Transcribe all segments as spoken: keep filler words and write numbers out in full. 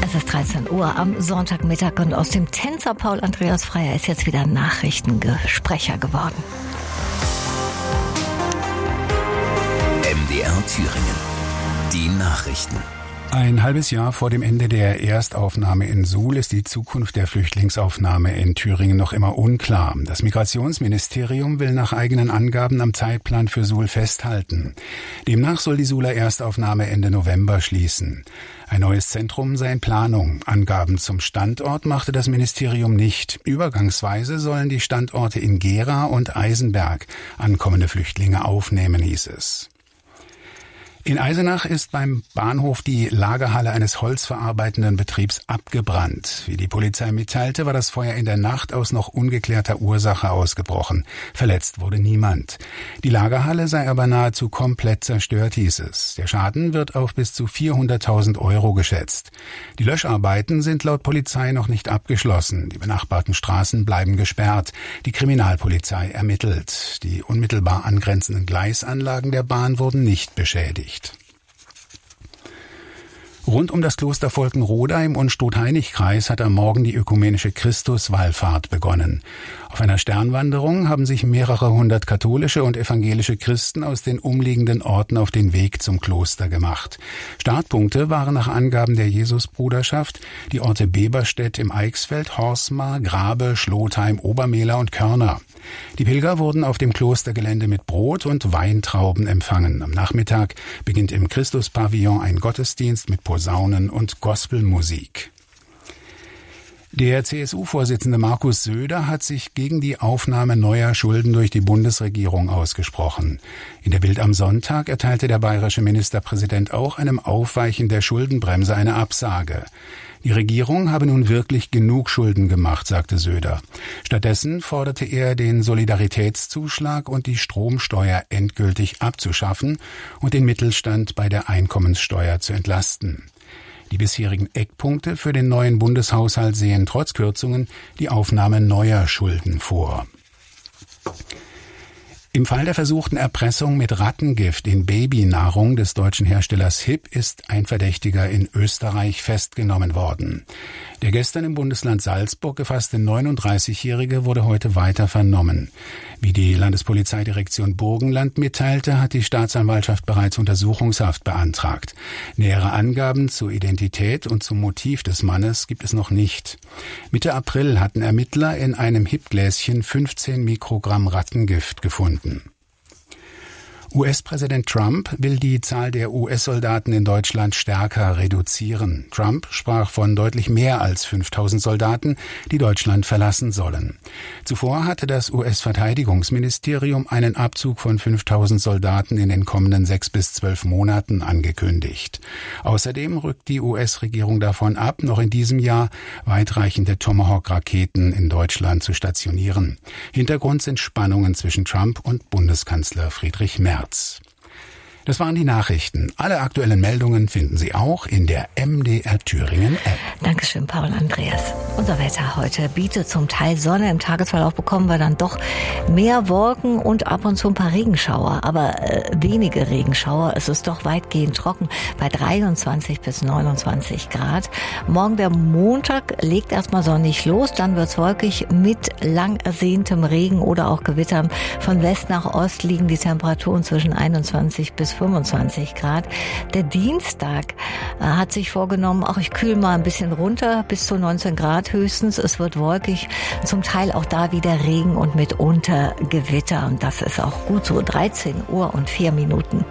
Es ist dreizehn Uhr am Sonntagmittag und aus dem Tänzer Paul Andreas Freier ist jetzt wieder Nachrichtensprecher geworden. M D R Thüringen. Die Nachrichten. Ein halbes Jahr vor dem Ende der Erstaufnahme in Suhl ist die Zukunft der Flüchtlingsaufnahme in Thüringen noch immer unklar. Das Migrationsministerium will nach eigenen Angaben am Zeitplan für Suhl festhalten. Demnach soll die Suhler Erstaufnahme Ende November schließen. Ein neues Zentrum sei in Planung. Angaben zum Standort machte das Ministerium nicht. Übergangsweise sollen die Standorte in Gera und Eisenberg ankommende Flüchtlinge aufnehmen, hieß es. In Eisenach ist beim Bahnhof die Lagerhalle eines holzverarbeitenden Betriebs abgebrannt. Wie die Polizei mitteilte, war das Feuer in der Nacht aus noch ungeklärter Ursache ausgebrochen. Verletzt wurde niemand. Die Lagerhalle sei aber nahezu komplett zerstört, hieß es. Der Schaden wird auf bis zu vierhunderttausend Euro geschätzt. Die Löscharbeiten sind laut Polizei noch nicht abgeschlossen. Die benachbarten Straßen bleiben gesperrt. Die Kriminalpolizei ermittelt. Die unmittelbar angrenzenden Gleisanlagen der Bahn wurden nicht beschädigt. Rund um das Kloster Volkenroda im Unstrut-Hainich-Kreis hat am Morgen die ökumenische Christuswallfahrt begonnen. Auf einer Sternwanderung haben sich mehrere hundert katholische und evangelische Christen aus den umliegenden Orten auf den Weg zum Kloster gemacht. Startpunkte waren nach Angaben der Jesusbruderschaft die Orte Beberstedt im Eichsfeld, Horsmar, Grabe, Schlotheim, Obermehler und Körner. Die Pilger wurden auf dem Klostergelände mit Brot und Weintrauben empfangen. Am Nachmittag beginnt im Christuspavillon ein Gottesdienst mit Posaunen und Gospelmusik. Der C S U-Vorsitzende Markus Söder hat sich gegen die Aufnahme neuer Schulden durch die Bundesregierung ausgesprochen. In der Bild am Sonntag erteilte der bayerische Ministerpräsident auch einem Aufweichen der Schuldenbremse eine Absage. Die Regierung habe nun wirklich genug Schulden gemacht, sagte Söder. Stattdessen forderte er, den Solidaritätszuschlag und die Stromsteuer endgültig abzuschaffen und den Mittelstand bei der Einkommenssteuer zu entlasten. Die bisherigen Eckpunkte für den neuen Bundeshaushalt sehen trotz Kürzungen die Aufnahme neuer Schulden vor. Im Fall der versuchten Erpressung mit Rattengift in Babynahrung des deutschen Herstellers Hip ist ein Verdächtiger in Österreich festgenommen worden. Der gestern im Bundesland Salzburg gefasste neununddreißigjährige wurde heute weiter vernommen. Wie die Landespolizeidirektion Burgenland mitteilte, hat die Staatsanwaltschaft bereits Untersuchungshaft beantragt. Nähere Angaben zur Identität und zum Motiv des Mannes gibt es noch nicht. Mitte April hatten Ermittler in einem Hip-Gläschen fünfzehn Mikrogramm Rattengift gefunden. U S-Präsident Trump will die Zahl der U S-Soldaten in Deutschland stärker reduzieren. Trump sprach von deutlich mehr als fünftausend Soldaten, die Deutschland verlassen sollen. Zuvor hatte das U S-Verteidigungsministerium einen Abzug von fünftausend Soldaten in den kommenden sechs bis zwölf Monaten angekündigt. Außerdem rückt die U S-Regierung davon ab, noch in diesem Jahr weitreichende Tomahawk-Raketen in Deutschland zu stationieren. Hintergrund sind Spannungen zwischen Trump und Bundeskanzler Friedrich Merz. Das waren die Nachrichten. Alle aktuellen Meldungen finden Sie auch in der M D R Thüringen App. Dankeschön, Paul Andreas. Unser Wetter heute bietet zum Teil Sonne. Im Tagesverlauf bekommen wir dann doch mehr Wolken und ab und zu ein paar Regenschauer. Aber äh, wenige Regenschauer. Es ist doch weitgehend trocken bei dreiundzwanzig bis neunundzwanzig Grad. Morgen der Montag legt erstmal sonnig los. Dann wird's wolkig mit lang ersehntem Regen oder auch Gewittern. Von West nach Ost liegen die Temperaturen zwischen einundzwanzig bis fünfundzwanzig Grad. Der Dienstag äh, hat sich vorgenommen, auch ich kühle mal ein bisschen runter, bis zu neunzehn Grad höchstens. Es wird wolkig, zum Teil auch da wieder Regen und mitunter Gewitter. Und das ist auch gut so. dreizehn Uhr und vier Minuten.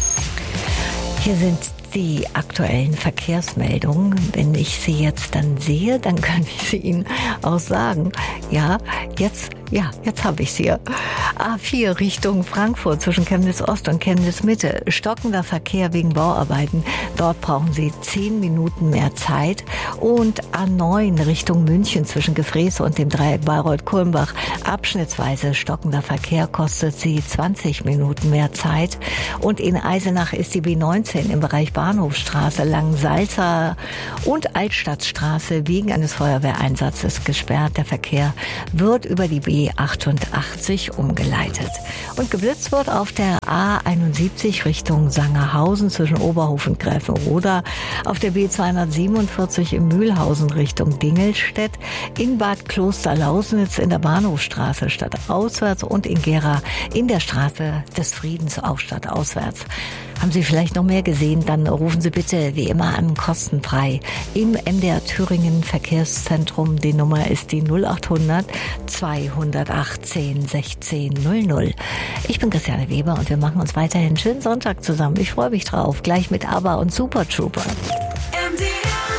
Hier sind die aktuellen Verkehrsmeldungen. Wenn ich sie jetzt dann sehe, dann kann ich sie Ihnen auch sagen. Ja, jetzt, ja, jetzt habe ich sie. A vier Richtung Frankfurt zwischen Chemnitz Ost und Chemnitz Mitte. Stockender Verkehr wegen Bauarbeiten. Dort brauchen Sie zehn Minuten mehr Zeit. Und A neun Richtung München zwischen Gefrees und dem Dreieck Bayreuth-Kulmbach. Abschnittsweise stockender Verkehr kostet Sie zwanzig Minuten mehr Zeit. Und in Eisenach ist die B neunzehn im Bereich Bahnhofstraße, Langensalza und Altstadtstraße wegen eines Feuerwehreinsatzes gesperrt. Der Verkehr wird über die B B achtundachtzig umgeleitet. Und geblitzt wird auf der A einundsiebzig Richtung Sangerhausen zwischen Oberhof und Gräfenroda, auf der B zweihundertsiebenundvierzig in Mühlhausen Richtung Dingelstedt, in Bad Klosterlausnitz in der Bahnhofstraße stadtauswärts und in Gera in der Straße des Friedens auch stadtauswärts. Haben Sie vielleicht noch mehr gesehen, dann rufen Sie bitte wie immer an, kostenfrei im M D R Thüringen Verkehrszentrum. Die Nummer ist die null achthundert zweihundertachtzehn sechzehn null null. Ich bin Christiane Weber und wir machen uns weiterhin einen schönen Sonntag zusammen. Ich freue mich drauf. Gleich mit ABBA und Super Trooper. M D R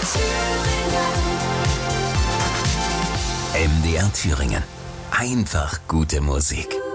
Thüringen. M D R Thüringen. Einfach gute Musik.